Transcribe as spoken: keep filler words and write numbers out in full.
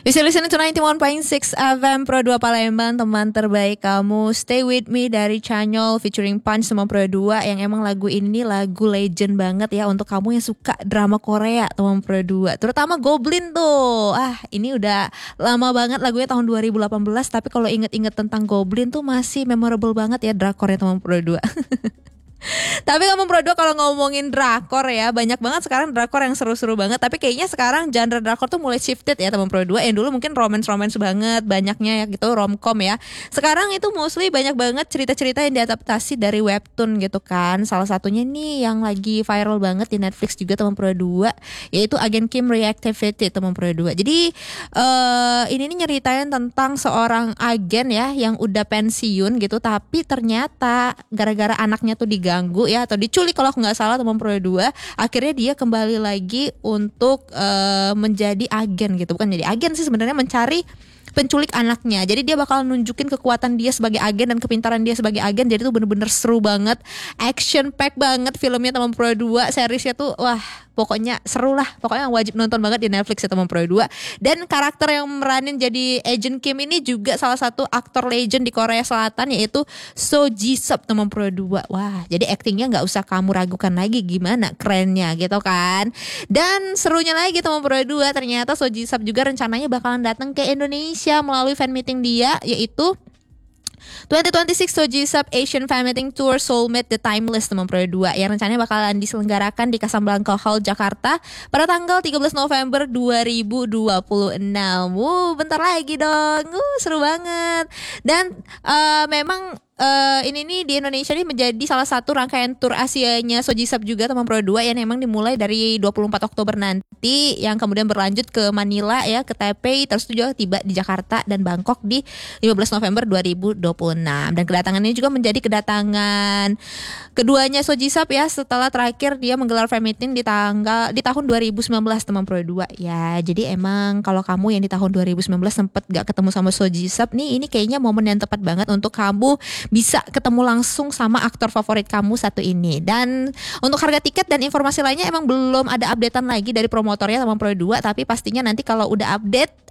Bisa listening to ninety-one point six F M Pro dua Palembang, teman terbaik kamu. Stay with me dari Chanyol featuring Punch sama Pro dua. Yang emang lagu ini lagu legend banget ya untuk kamu yang suka drama Korea, teman Pro dua. Terutama Goblin tuh. Ah, ini udah lama banget lagunya tahun dua ribu delapan belas. Tapi kalau inget-inget tentang Goblin tuh masih memorable banget ya drakornya teman Pro dua. Tapi kamu Pro dua kalau ngomongin drakor ya, banyak banget sekarang drakor yang seru-seru banget. Tapi kayaknya sekarang genre drakor tuh mulai shifted ya teman Pro dua. Yang dulu mungkin romance-romance banget, banyaknya ya gitu, romcom ya. Sekarang itu mostly banyak banget cerita-cerita yang diadaptasi dari webtoon gitu kan. Salah satunya nih yang lagi viral banget di Netflix juga teman Pro dua, yaitu Agent Kim Reactivated teman Pro dua. Jadi uh, ini nih nyeritain tentang seorang agen ya yang udah pensiun gitu, tapi ternyata gara-gara anaknya tuh diganggu ya atau diculik kalau aku nggak salah teman Pro dua, akhirnya dia kembali lagi untuk uh, menjadi agen gitu. Bukan jadi agen sih sebenarnya, mencari penculik anaknya. Jadi dia bakal nunjukin kekuatan dia sebagai agen dan kepintaran dia sebagai agen. Jadi itu bener-bener seru banget, action pack banget filmnya teman Pro dua. Seriesnya tuh wah pokoknya seru lah, pokoknya wajib nonton banget di Netflix ya teman Pro dua. Dan karakter yang meranin jadi Agent Kim ini juga salah satu aktor legend di Korea Selatan, yaitu So Ji-sub teman Pro dua. Wah, jadi aktingnya nggak usah kamu ragukan lagi, gimana kerennya gitu kan. Dan serunya lagi teman Pro dua, ternyata So Ji-sub juga rencananya bakalan datang ke Indonesia melalui fan meeting dia, yaitu twenty twenty-six So Ji-sub Asian Fan Meeting Tour Soulmate The Timeless teman Pro dua, yang rencananya bakalan diselenggarakan di Casablanca Hall Jakarta pada tanggal tiga belas November dua ribu dua puluh enam. Wuh, bentar lagi dong. Uh, seru banget. Dan uh, memang Uh, ini nih di Indonesia nih menjadi salah satu rangkaian tur Asianya So Ji-sub juga teman Pro dua, yang memang dimulai dari dua puluh empat Oktober nanti, yang kemudian berlanjut ke Manila ya, ke Taipei, terus juga tiba di Jakarta dan Bangkok di lima belas November dua ribu dua puluh enam. Dan kedatangan ini juga menjadi kedatangan keduanya So Ji-sub ya, setelah terakhir dia menggelar fan meeting di tanggal di tahun dua ribu sembilan belas teman Pro dua. Ya, jadi emang kalau kamu yang di tahun dua ribu sembilan belas sempet gak ketemu sama So Ji-sub nih, ini kayaknya momen yang tepat banget untuk kamu bisa ketemu langsung sama aktor favorit kamu satu ini. Dan untuk harga tiket dan informasi lainnya emang belum ada updatean lagi dari promotornya teman Pro dua, tapi pastinya nanti kalau udah update